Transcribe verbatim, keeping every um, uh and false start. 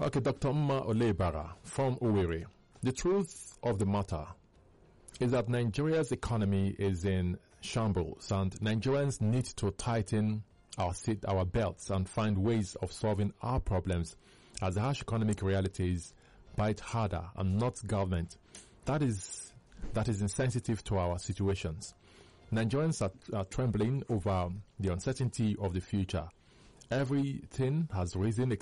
Okay, Doctor Mma Olebara from Owerri. The truth of the matter is that Nigeria's economy is in shambles, and Nigerians need to tighten our seat, our belts, and find ways of solving our problems, as the harsh economic realities bite harder, and not government that is that is insensitive to our situations. Nigerians are, are trembling over the uncertainty of the future. Everything has risen